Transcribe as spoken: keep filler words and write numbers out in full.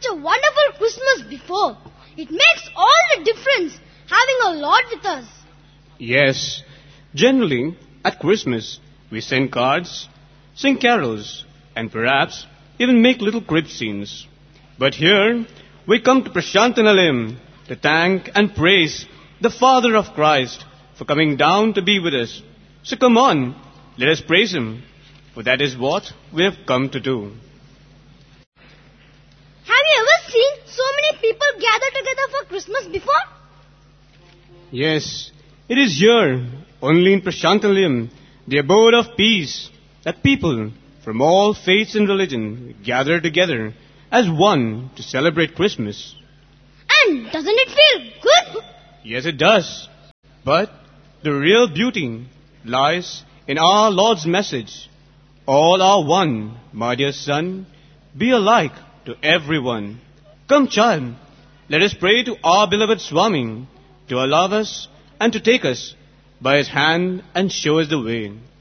such a wonderful Christmas before. It makes all the difference having a Lord with us. Yes, generally at Christmas we send cards, sing carols, and perhaps even make little crib scenes. But here we come to Prashantanalayam to thank and praise the Father of Christ for coming down to be with us. So come on, let us praise Him, for that is what we have come to do. Have you ever seen so many people gather together for Christmas before? Yes, it is here, only in Prashantanalayam, the abode of peace, that people from all faiths and religion gather together as one to celebrate Christmas. And doesn't it feel good? Yes, it does. But the real beauty lies in our Lord's message. All are one, my dear son. Be alike to everyone. Come, child, let us pray to our beloved Swami to allow us and to take us by His hand and show us the way.